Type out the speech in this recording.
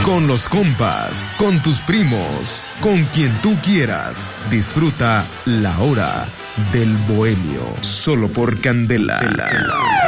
con los compas, con tus primos, con quien tú quieras. Disfruta La Hora del Bohemio, solo por Candela.